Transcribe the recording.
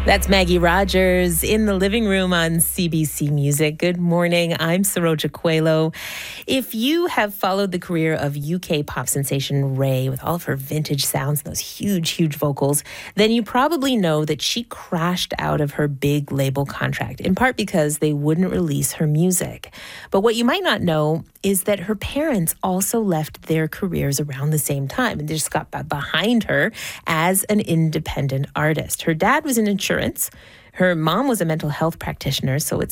That's Maggie Rogers in the living room on CBC Music. Good morning. I'm Saroja Coelho. If you have followed the career of UK pop sensation Ray with all of her vintage sounds and those huge vocals, then you probably know that she crashed out of her big label contract, in part because they wouldn't release her music. But what you might not know is that her parents also left their careers around the same time and just got behind her as an independent artist. Her dad was in insurance. Her mom was a mental health practitioner, so it's